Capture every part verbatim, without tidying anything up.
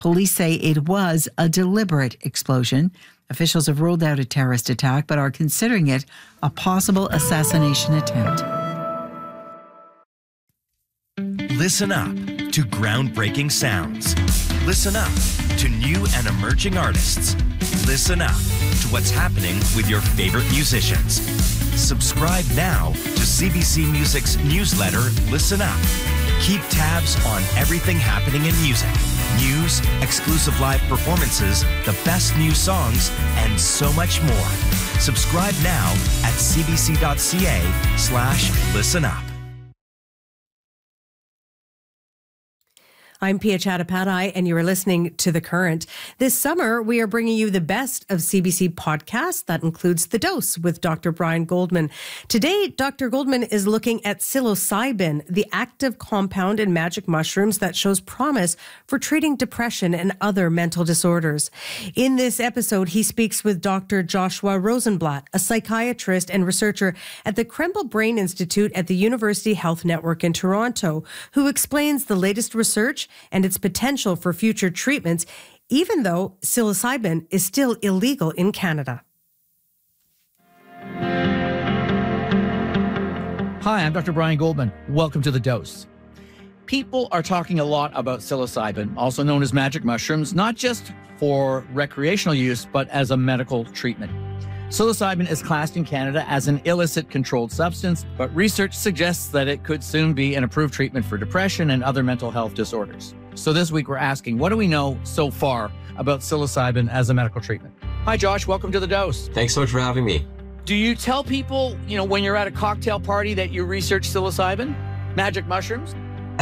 Police say it was a deliberate explosion. Officials have ruled out a terrorist attack, but are considering it a possible assassination attempt. Listen up to groundbreaking sounds. Listen up to new and emerging artists. Listen up to what's happening with your favorite musicians. Subscribe now to C B C Music's newsletter, Listen Up. Keep tabs on everything happening in music. News, exclusive live performances, the best new songs, and so much more. Subscribe now at cbc.ca slash listen up. I'm Pia Chattopadhyay, and you are listening to The Current. This summer, we are bringing you the best of C B C podcasts. That includes The Dose with Doctor Brian Goldman. Today, Doctor Goldman is looking at psilocybin, the active compound in magic mushrooms that shows promise for treating depression and other mental disorders. In this episode, he speaks with Doctor Joshua Rosenblatt, a psychiatrist and researcher at the Krembil Brain Institute at the University Health Network in Toronto, who explains the latest research and its potential for future treatments, even though psilocybin is still illegal in Canada. Hi, I'm Doctor Brian Goldman. Welcome to The Dose. People are talking a lot about psilocybin, also known as magic mushrooms, not just for recreational use, but as a medical treatment. Psilocybin is classed in Canada as an illicit controlled substance, but research suggests that it could soon be an approved treatment for depression and other mental health disorders. So this week we're asking, what do we know so far about psilocybin as a medical treatment? Hi, Josh. Welcome to The Dose. Thanks so much for having me. Do you tell people, you know, when you're at a cocktail party that you research psilocybin, magic mushrooms?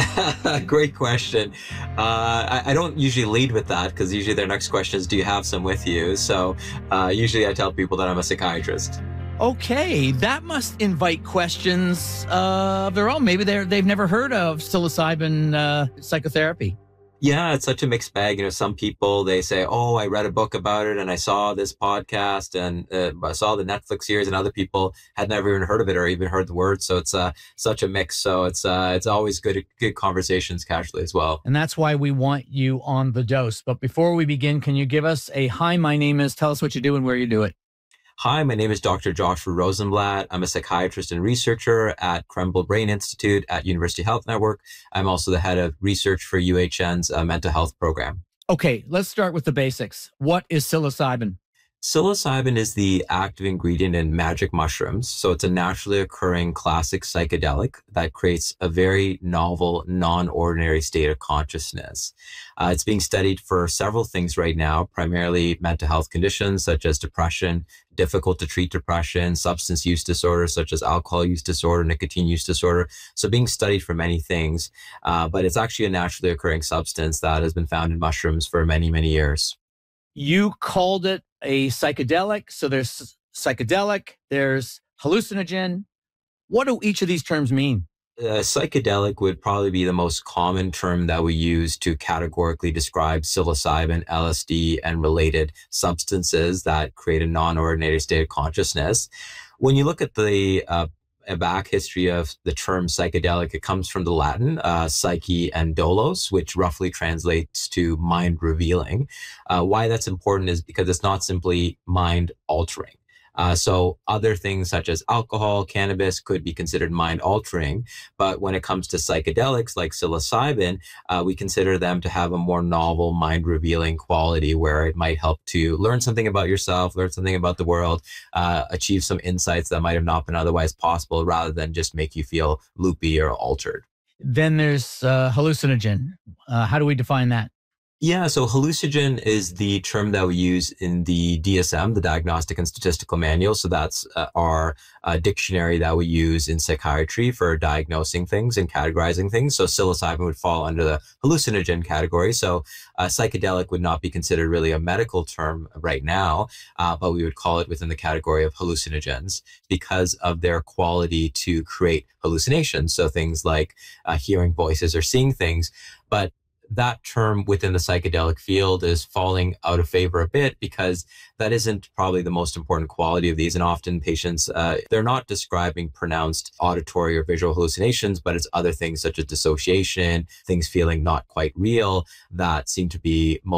Great question. Uh, I, I don't usually lead with that because usually their next question is, do you have some with you? So uh, usually I tell people that I'm a psychiatrist. Okay, that must invite questions uh, of their own. Maybe they're, they've never heard of psilocybin uh, psychotherapy. Yeah, it's such a mixed bag. You know, some people, they say, oh, I read a book about it and I saw this podcast and uh, I saw the Netflix series, and other people had never even heard of it or even heard the word. So it's uh, such a mix. So it's uh, it's always good, good conversations casually as well. And that's why we want you on The Dose. But before we begin, can you give us a hi, my name is, tell us what you do and where you do it? Hi, my name is Doctor Joshua Rosenblatt. I'm a psychiatrist and researcher at Krembil Brain Institute at University Health Network. I'm also the head of research for U H N's uh, mental health program. Okay, let's start with the basics. What is psilocybin? Psilocybin is the active ingredient in magic mushrooms. So it's a naturally occurring classic psychedelic that creates a very novel, non-ordinary state of consciousness. Uh, it's being studied for several things right now, primarily mental health conditions such as depression, difficult to treat depression, substance use disorders such as alcohol use disorder, nicotine use disorder. So being studied for many things, uh, but it's actually a naturally occurring substance that has been found in mushrooms for many, many years. You called it a psychedelic. So there's psychedelic, there's hallucinogen. What do each of these terms mean? Uh, psychedelic would probably be the most common term that we use to categorically describe psilocybin, L S D, and related substances that create a non-ordinary state of consciousness. When you look at the uh, a back history of the term psychedelic, it comes from the Latin uh, psyche and dolos, which roughly translates to mind revealing. Uh, why that's important is because it's not simply mind altering. Uh, so other things such as alcohol, cannabis could be considered mind altering. But when it comes to psychedelics like psilocybin, uh, we consider them to have a more novel mind revealing quality where it might help to learn something about yourself, learn something about the world, uh, achieve some insights that might have not been otherwise possible rather than just make you feel loopy or altered. Then there's uh, hallucinogen. Uh, how do we define that? Yeah, so hallucinogen is the term that we use in the D S M, the Diagnostic and Statistical Manual. So that's uh, our uh, dictionary that we use in psychiatry for diagnosing things and categorizing things. So psilocybin would fall under the hallucinogen category. So uh, psychedelic would not be considered really a medical term right now, uh, but we would call it within the category of hallucinogens because of their quality to create hallucinations. So things like uh, hearing voices or seeing things. But that term within the psychedelic field is falling out of favor a bit because that isn't probably the most important quality of these. And often patients, uh, they're not describing pronounced auditory or visual hallucinations, but it's other things such as dissociation, things feeling not quite real that seem to be most